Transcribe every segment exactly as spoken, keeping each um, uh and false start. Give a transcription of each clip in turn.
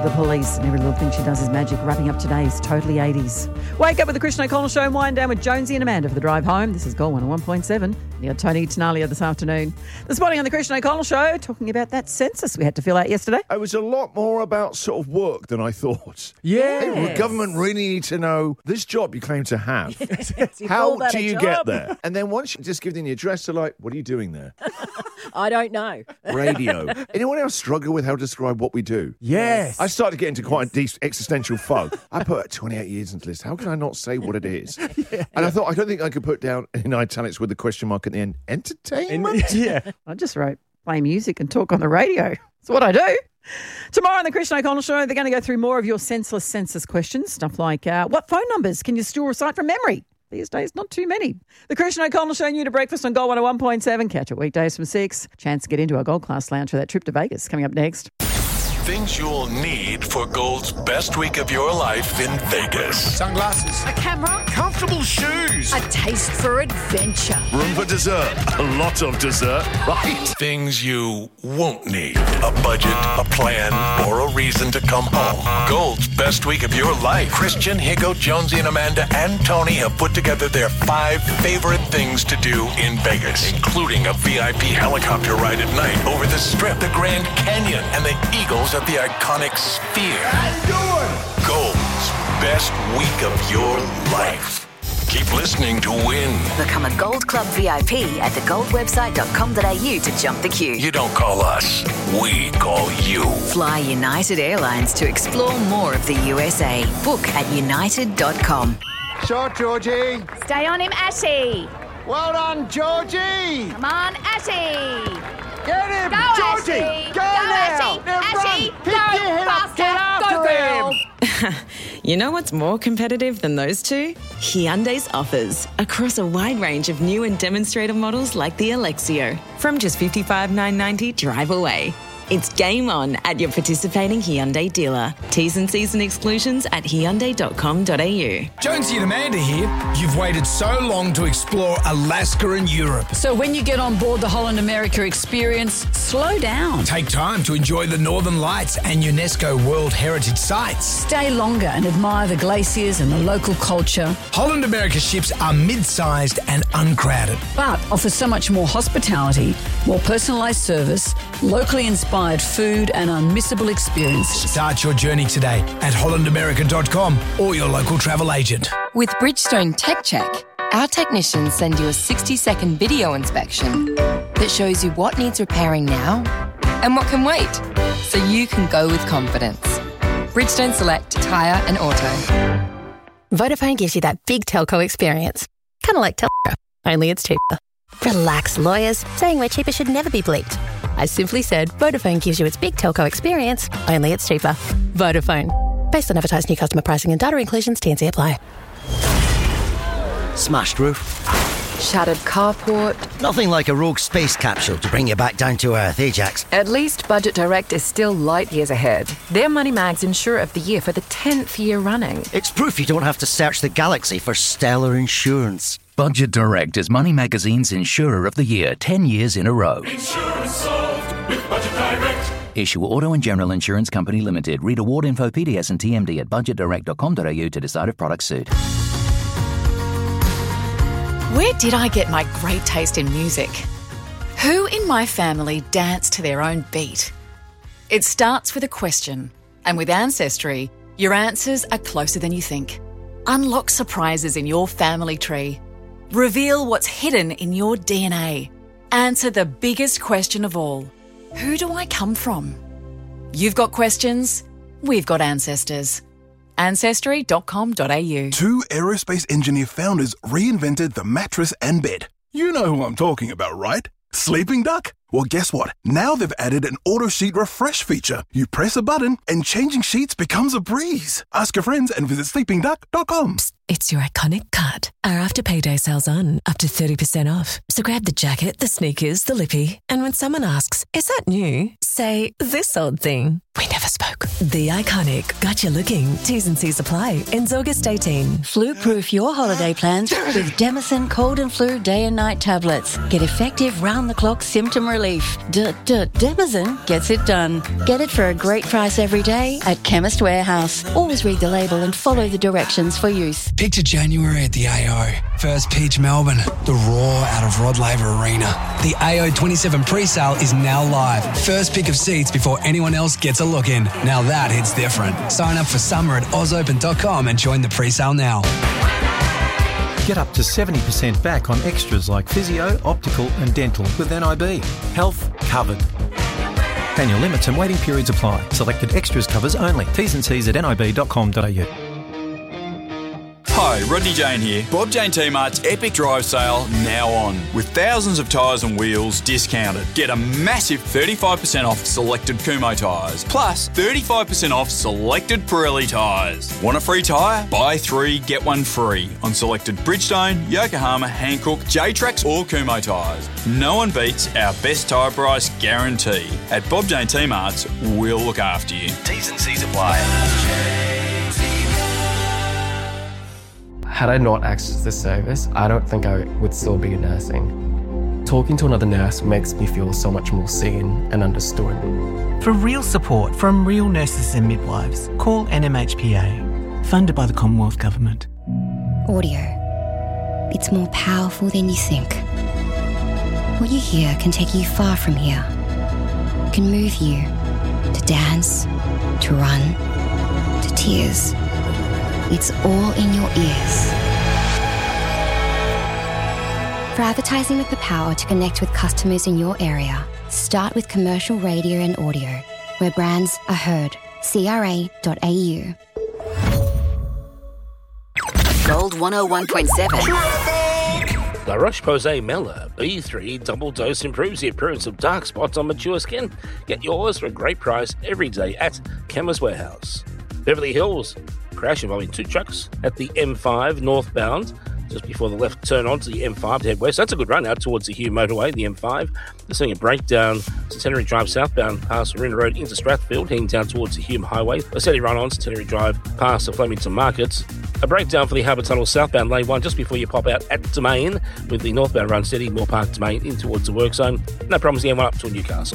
The Police, and every little thing she does is magic. Wrapping up today's Totally eighties. Wake up with the Christian O'Connell Show and wind down with Jonesy and Amanda for the drive home. This is Gold one oh one point seven. You got Tony Tenalia this afternoon. This morning on the Christian O'Connell Show, talking about that census we had to fill out yesterday. It was a lot more about sort of work than I thought. Yes. The government really need to know this job you claim to have. Yes, you How call that do a you job? get there? And then once you just give them the address, they're like, what are you doing there? I don't know. Radio. Anyone else struggle with how to describe what we do? Yes. I started to get into quite a deep existential fog. I put twenty-eight years into this. How can I not say what it is? yeah. And I thought, I don't think I could put down in italics with the question mark at the end, entertainment? yeah. I just wrote play music and talk on the radio. That's what I do. Tomorrow on the Christian O'Connell Show, they're going to go through more of your senseless census questions. Stuff like, uh, what phone numbers can you still recite from memory? These days, not too many. The Christian O'Connell Show, new to breakfast on Gold one oh one point seven. Catch it weekdays from six. Chance to get into our Gold Class Lounge for that trip to Vegas coming up next. Things you'll need for Gold's best week of your life in Vegas. Sunglasses. A camera. Comfortable shoes. A taste for adventure. Room for dessert. A lot of dessert, right? Things you won't need. A budget, a plan, or a reason to come home. Gold's best week of your life. Christian, Higo, Jonesy, and Amanda and Tony have put together their five favorite things to do in Vegas, including a V I P helicopter ride at night over the Strip, the Grand Canyon, and the Eagles at the iconic Sphere. Gold's best week of your life. Keep listening to win. Become a Gold Club V I P at the gold website dot com dot a u to jump the queue. You don't call us, we call you. Fly United Airlines to explore more of the U S A. Book at united dot com. Shot, Georgie. Stay on him, Ashy. Well done, Georgie. Come on, Ashy. Get him, Go, Georgie. Ashy. Go, Go, now. Ashy. Now Ashy. run. Pick Go, your head up. Get faster. after Go, him. girl. You know what's more competitive than those two? Hyundai's offers across a wide range of new and demonstrator models like the Alexio. From just fifty-five thousand nine hundred ninety drive away. It's game on at your participating Hyundai dealer. T's and C's and exclusions at hyundai dot com dot a u. Jonesy and Amanda here. You've waited so long to explore Alaska and Europe. So when you get on board the Holland America experience, slow down. Take time to enjoy the Northern Lights and UNESCO World Heritage Sites. Stay longer and admire the glaciers and the local culture. Holland America ships are mid-sized and uncrowded, but offer so much more hospitality, more personalised service, locally inspired food and unmissable experiences. Start your journey today at holland america dot com or your local travel agent. With Bridgestone Tech Check, our technicians send you a sixty-second video inspection that shows you what needs repairing now and what can wait, so you can go with confidence. Bridgestone Select Tyre and Auto. Vodafone gives you that big telco experience. Kind of like Telco, only it's cheaper. Relax, lawyers. Saying we're cheaper should never be bleeped. I simply said Vodafone gives you its big telco experience, only it's cheaper. Vodafone. Based on advertised new customer pricing and data inclusions, T and C apply. Smashed roof. Shattered carport. Nothing like a rogue space capsule to bring you back down to earth, eh, Jax? At least Budget Direct is still light years ahead. They're Money Mag's Insurer of the Year for the tenth year running. It's proof you don't have to search the galaxy for stellar insurance. Budget Direct is Money Magazine's Insurer of the Year ten years in a row. Insurance solved with Budget Direct. Issue Auto and General Insurance Company Limited. Read award info, P D S and T M D at budget direct dot com dot a u to decide if products suit. Where did I get my great taste in music? Who in my family dance to their own beat? It starts with a question, and with Ancestry, your answers are closer than you think. Unlock surprises in your family tree. Reveal what's hidden in your D N A. Answer the biggest question of all. Who do I come from? You've got questions, we've got ancestors. ancestry dot com dot a u. Two aerospace engineer founders reinvented the mattress and bed. You know who I'm talking about, right? Sleeping Duck? Well, guess what? Now they've added an auto sheet refresh feature. You press a button and changing sheets becomes a breeze. Ask your friends and visit sleeping duck dot com. Psst, it's your iconic cut. Our after payday sale's on, up to thirty percent off. So grab the jacket, the sneakers, the lippy, and when someone asks, is that new? Say, this old thing. We never spoke. The iconic got you looking. T's and C's apply. Ends August eighteenth. Flu-proof your holiday plans with Demison Cold and Flu Day and Night tablets. Get effective round-the-clock symptom relief. D-d-Demison gets it done. Get it for a great price every day at Chemist Warehouse. Always read the label and follow the directions for use. Picture January at the A O. First pitch Melbourne. The roar out of Rod Laver Arena. The A O twenty-seven pre-sale is now live. First pick of seats before anyone else gets a look in. Now that hits different. Sign up for summer at oz open dot com and join the pre-sale now. Get up to seventy percent back on extras like physio, optical and dental with N I B. Health covered. Annual limits and waiting periods apply. Selected extras covers only. T's and C's at n i b dot com dot a u. Hi, Rodney Jane here. Bob Jane T-Mart's Epic Drive Sale now on. With thousands of tyres and wheels discounted. Get a massive thirty-five percent off selected Kumho tyres. Plus thirty-five percent off selected Pirelli tyres. Want a free tyre? Buy three, get one free. On selected Bridgestone, Yokohama, Hankook, J-Trax or Kumho tyres. No one beats our best tyre price guarantee. At Bob Jane T-Mart's, we'll look after you. T's and C's apply. Had I not accessed this service, I don't think I would still be nursing. Talking to another nurse makes me feel so much more seen and understood. For real support from real nurses and midwives, call N M H P A, funded by the Commonwealth Government. Audio. It's more powerful than you think. What you hear can take you far from here. It can move you to dance, to run, to tears. It's all in your ears. For advertising with the power to connect with customers in your area, start with commercial radio and audio, where brands are heard. c r a dot a u. Gold one oh one point seven. La Roche-Posay Mela B three double dose improves the appearance of dark spots on mature skin. Get yours for a great price every day at Chemist Warehouse. Beverly Hills, crash involving two trucks at the M five northbound, just before the left turn onto the M five to head west. That's a good run out towards the Hume motorway, the M five. They're seeing a breakdown to Centenary Drive southbound past Arena Road into Strathfield, heading down towards the Hume Highway. A steady run on Centenary Drive past the Flemington Markets. A breakdown for the Harbour Tunnel southbound lane one just before you pop out at Domain, with the northbound run steady, Moore Park Domain in towards the work zone. No problems the M one up to Newcastle.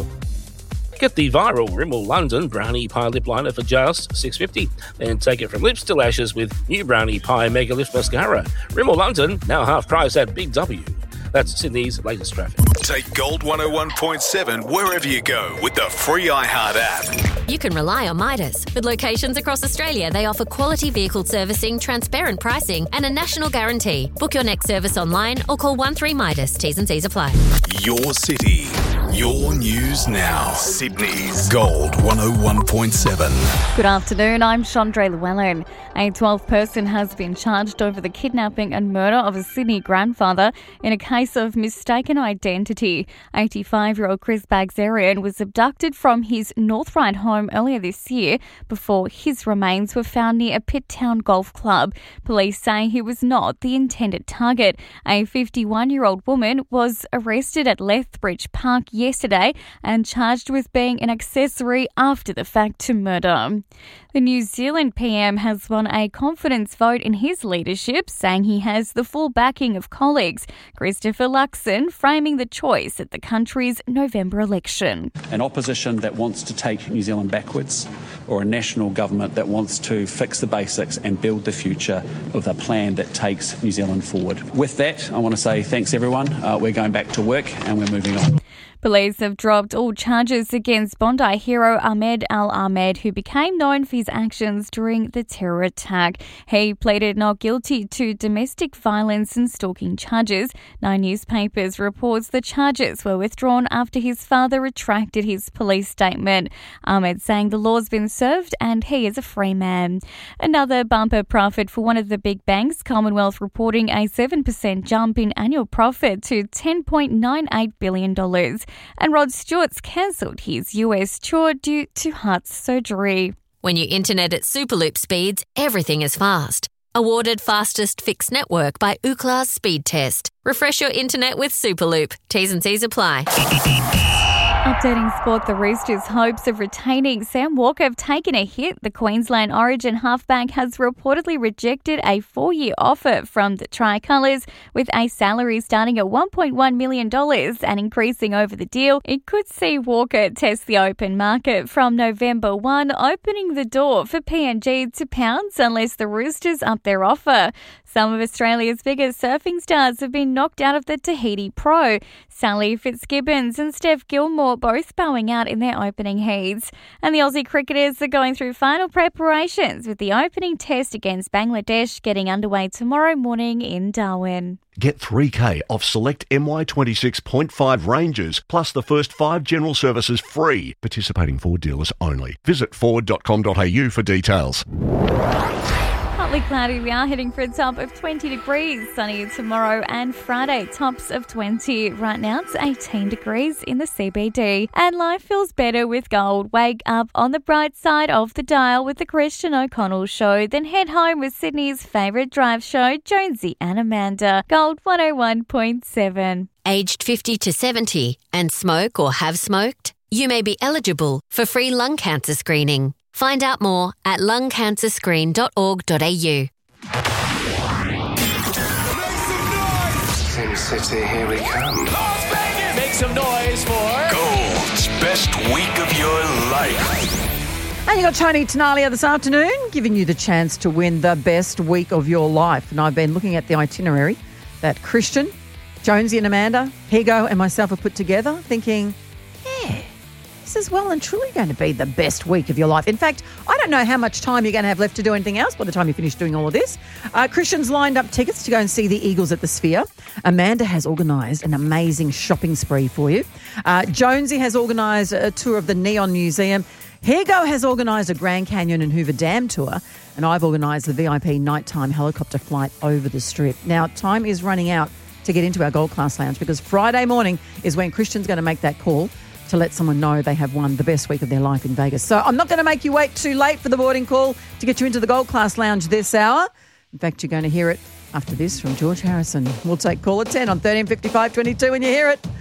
Get the viral Rimmel London Brownie Pie Lip Liner for just six dollars fifty. Then take it from lips to lashes with new Brownie Pie Mega Lift Mascara. Rimmel London, now half price at Big W. That's Sydney's latest traffic. Take Gold one oh one point seven wherever you go with the free iHeart app. You can rely on Midas. With locations across Australia, they offer quality vehicle servicing, transparent pricing, and a national guarantee. Book your next service online or call one three Midas. T's and C's apply. Your city, your news now. Sydney's Gold one oh one point seven. Good afternoon, I'm Chandra Llewellyn. A twelfth person has been charged over the kidnapping and murder of a Sydney grandfather in a case of mistaken identity. eighty-five-year-old Chris Bagzerian was abducted from his Northride home earlier this year before his remains were found near a Pitt-Town golf club. Police say he was not the intended target. A fifty-one-year-old woman was arrested at Lethbridge Park yesterday and charged with being an accessory after the fact to murder. The New Zealand P M has won a confidence vote in his leadership, saying he has the full backing of colleagues. Christopher Luxon framing the choice at the country's November election. An opposition that wants to take New Zealand backwards, or a national government that wants to fix the basics and build the future with a plan that takes New Zealand forward. With that, I want to say thanks everyone. Uh, we're going back to work and we're moving on. Police have dropped all charges against Bondi hero Ahmed Al-Ahmed, who became known for his actions during the terror attack. He pleaded not guilty to domestic violence and stalking charges. Nine Newspapers reports the charges were withdrawn after his father retracted his police statement. Ahmed saying the law's been served and he is a free man. Another bumper profit for one of the big banks, Commonwealth reporting a seven percent jump in annual profit to ten point nine eight billion dollars. And Rod Stewart's cancelled his U S tour due to heart surgery. When you internet at Superloop speeds, everything is fast. Awarded fastest fixed network by Ookla's Speed Test. Refresh your internet with Superloop. T's and C's apply. Updating sport, the Roosters' hopes of retaining Sam Walker have taken a hit. The Queensland Origin halfback has reportedly rejected a four-year offer from the Tricolours, with a salary starting at one point one million dollars and increasing over the deal. It could see Walker test the open market from November first, opening the door for P N G to pounce unless the Roosters up their offer. Some of Australia's biggest surfing stars have been knocked out of the Tahiti Pro. Sally Fitzgibbons and Steph Gilmore both bowing out in their opening heats. And the Aussie cricketers are going through final preparations, with the opening test against Bangladesh getting underway tomorrow morning in Darwin. Get three K off select M Y twenty-six point five ranges, plus the first five general services free. Participating Ford dealers only. Visit ford dot com dot a u for details. Partly cloudy, we are heading for a top of twenty degrees. Sunny tomorrow and Friday, tops of twenty. Right now it's eighteen degrees in the C B D. And life feels better with gold. Wake up on the bright side of the dial with the Christian O'Connell Show. Then head home with Sydney's favourite drive show, Jonesy and Amanda. Gold one oh one point seven. Aged fifty to seventy and smoke or have smoked? You may be eligible for free lung cancer screening. Find out more at lung cancer screen dot org dot a u. Sin City, here we come. Make some noise for Gold's best week of your life. And you got Tony Tenalia this afternoon, giving you the chance to win the best week of your life. And I've been looking at the itinerary that Christian, Jonesy and Amanda, Higo and myself have put together, thinking, yeah, this is well and truly going to be the best week of your life. In fact, I don't know how much time you're going to have left to do anything else by the time you finish doing all of this. Uh, Christian's lined up tickets to go and see the Eagles at the Sphere. Amanda has organised an amazing shopping spree for you. Uh, Jonesy has organised a tour of the Neon Museum. Higo has organised a Grand Canyon and Hoover Dam tour. And I've organised the V I P nighttime helicopter flight over the Strip. Now, time is running out to get into our Gold Class Lounge, because Friday morning is when Christian's going to make that call to let someone know they have won the best week of their life in Vegas. So I'm not going to make you wait too late for the boarding call to get you into the Gold Class Lounge this hour. In fact, you're going to hear it after this from George Harrison. We'll take call at ten on thirteen fifty-five twenty-two when you hear it.